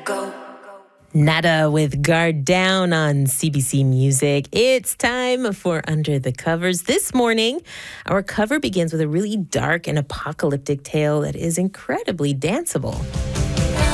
Nada with Guard Down on CBC Music. It's time for Under the Covers. This morning, our cover begins with a really dark and apocalyptic tale that is incredibly danceable.